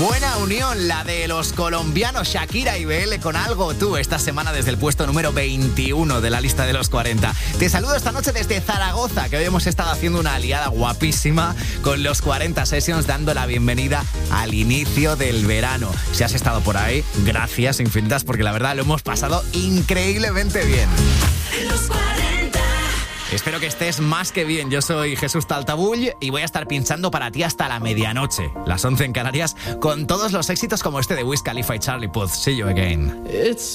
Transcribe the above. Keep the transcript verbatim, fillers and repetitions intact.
Buena unión la de los colombianos Shakira y B L con Algo Tú esta semana desde el puesto número veintiuno de la lista de los cuarenta. Te saludo esta noche desde Zaragoza, que hoy hemos estado haciendo una aliada guapísima con los cuarenta Sessions, dando la bienvenida al inicio del verano. Si has estado por ahí, gracias infinitas, porque la verdad lo hemos pasado increíblemente bien. Los cuarenta. Espero que estés más que bien. Yo soy Jesús Taltabull y voy a estar pinchando para ti hasta la medianoche, las once en Canarias, con todos los éxitos como este de Wiz Khalifa y Charlie Puth. See you again. It's